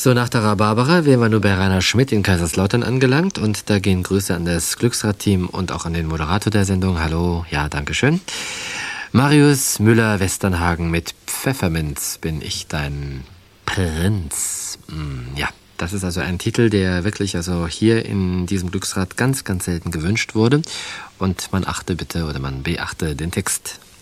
So, nach der Rhabarbera wären wir nur bei Rainer Schmidt in Kaiserslautern angelangt und da gehen Grüße an das Glücksrad-Team und auch an den Moderator der Sendung. Hallo, ja, dankeschön. Marius Müller-Westernhagen mit Pfefferminz bin ich dein Prinz. Ja, das ist also ein Titel, der wirklich also hier in diesem Glücksrad ganz, ganz selten gewünscht wurde. Und man achte bitte oder man beachte den Text.